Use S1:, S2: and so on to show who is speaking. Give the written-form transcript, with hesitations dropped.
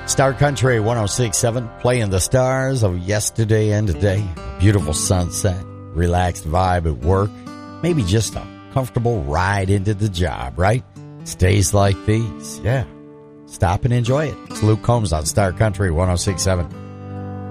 S1: Star Country 106.7, playing the stars of yesterday and today. Beautiful sunset, relaxed vibe at work, maybe just a comfortable ride into the job, right? Stays like these, yeah. Stop and enjoy it. It's Luke Combs on Star Country 106.7.